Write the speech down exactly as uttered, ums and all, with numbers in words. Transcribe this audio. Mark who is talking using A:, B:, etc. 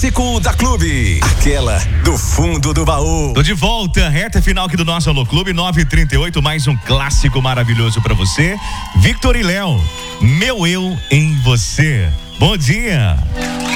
A: Clássico da Clube, aquela do fundo do baú.
B: Tô de volta, reta final aqui do nosso Alô Clube, nove e trinta e oito, mais um clássico maravilhoso pra você. Victor e Léo, Meu Eu em Você. Bom dia.